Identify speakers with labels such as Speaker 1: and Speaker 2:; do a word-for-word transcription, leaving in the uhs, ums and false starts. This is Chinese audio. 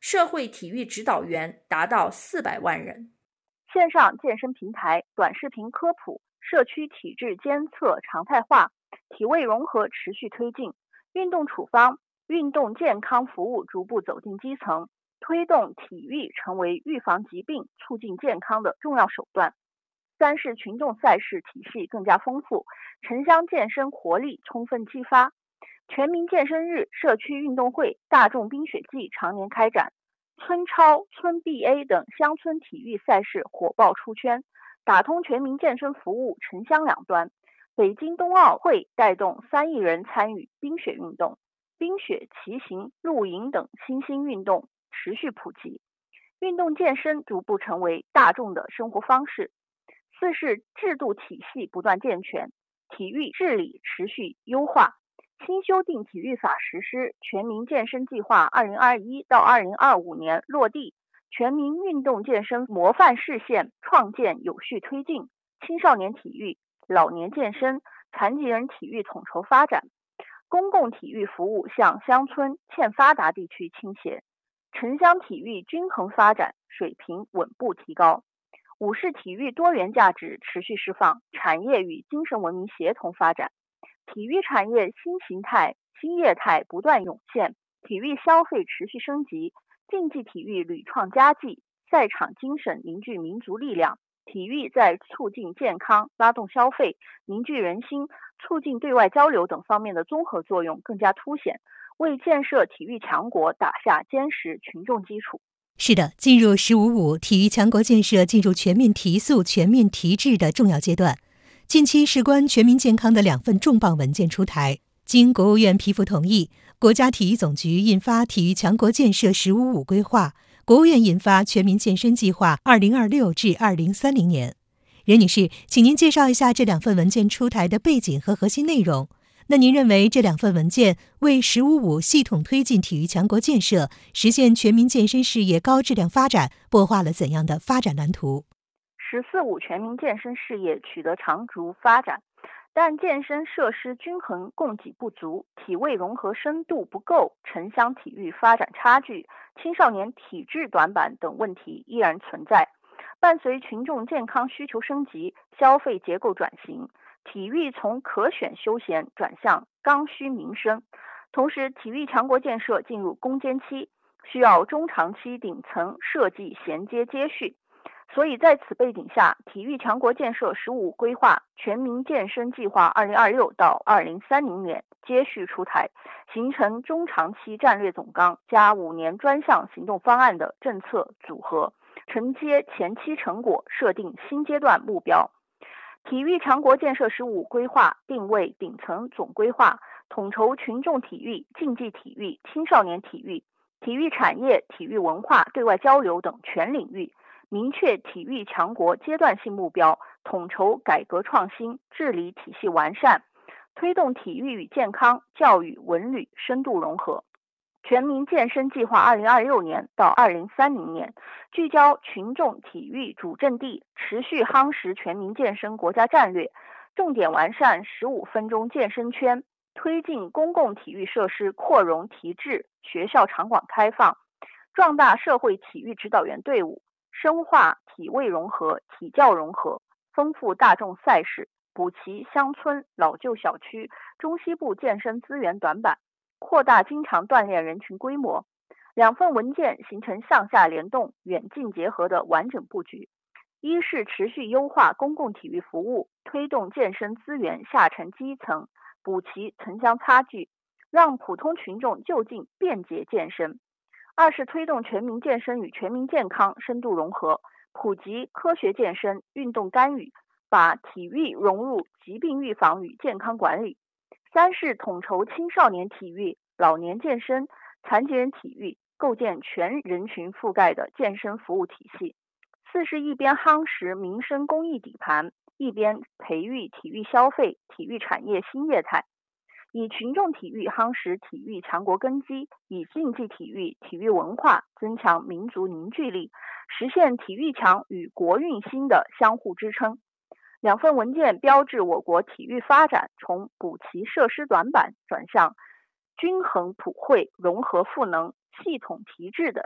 Speaker 1: 社会体育指导员达到四百万人。
Speaker 2: 线上健身平台、短视频科普、社区体质监测常态化，体位融合持续推进，运动处方、运动健康服务逐步走进基层，推动体育成为预防疾病、促进健康的重要手段。三是群众赛事体系更加丰富，城乡健身活力充分激发。全民健身日、社区运动会、大众冰雪季常年开展，村超、村 B A 等乡村体育赛事火爆出圈，打通全民健身服务城乡两端。北京冬奥会带动三亿人参与冰雪运动，冰雪、骑行、露营等新兴运动持续普及，运动健身逐步成为大众的生活方式。四是制度体系不断健全，体育治理持续优化。新修订体育法实施，全民健身计划二零二一到二零二五年落地，全民运动健身模范市县创建有序推进，青少年体育、老年健身、残疾人体育统筹发展，公共体育服务向乡村欠发达地区倾斜，城乡体育均衡发展，水平稳步提高。五是体育多元价值持续释放，产业与精神文明协同发展，体育产业新形态、新业态不断涌现，体育消费持续升级，竞技体育屡创佳绩，赛场精神凝聚民族力量，体育在促进健康、拉动消费、凝聚人心、促进对外交流等方面的综合作用更加凸显，为建设体育强国打下坚实群众基础。
Speaker 3: 是的，进入“十五五”体育强国建设进入全面提速、全面提质的重要阶段。近期事关全民健康的两份重磅文件出台，经国务院批复同意，国家体育总局印发《体育强国建设“十五五”规划》，国务院印发《全民健身计划（二零二六至二零三零年）》。任女士，请您介绍一下这两份文件出台的背景和核心内容。那您认为这两份文件为“十五五”系统推进体育强国建设、实现全民健身事业高质量发展擘画了怎样的发展蓝图？“
Speaker 2: 十四五”全民健身事业取得长足发展，但健身设施均衡供给不足，体位融合深度不够，城乡体育发展差距，青少年体质短板等问题依然存在。伴随群众健康需求升级、消费结构转型，体育从可选休闲转向刚需民生，同时体育强国建设进入攻坚期，需要中长期顶层设计衔接接续。所以在此背景下，体育强国建设“十五五”规划、全民健身计划二零二六到二零三零年接续出台，形成中长期战略总纲加五年专项行动方案的政策组合，承接前期成果，设定新阶段目标。体育强国建设“十五五”规划定位顶层总规划，统筹群众体育、竞技体育、青少年体育、体育产业、体育文化、对外交流等全领域，明确体育强国阶段性目标，统筹改革创新，治理体系完善，推动体育与健康、教育、文旅深度融合。全民健身计划二零二六年到二零三零年，聚焦群众体育主阵地，持续夯实全民健身国家战略，重点完善十五分钟健身圈，推进公共体育设施扩容提质、学校场馆开放，壮大社会体育指导员队伍，深化体位融合、体教融合，丰富大众赛事，补齐乡村老旧小区、中西部健身资源短板，扩大经常锻炼人群规模。两份文件形成上下联动、远近结合的完整布局。一是持续优化公共体育服务，推动健身资源下沉基层，补齐城乡差距，让普通群众就近便捷健身。二是推动全民健身与全民健康深度融合，普及科学健身、运动干预，把体育融入疾病预防与健康管理。三是统筹青少年体育、老年健身、残疾人体育，构建全人群覆盖的健身服务体系。四是一边夯实民生公益底盘，一边培育体育消费、体育产业新业态，以群众体育夯实体育强国根基，以竞技体育、体育文化增强民族凝聚力，实现体育强与国运兴的相互支撑。两份文件标志我国体育发展从补齐设施短板转向均衡普惠、融合赋能、系统提质的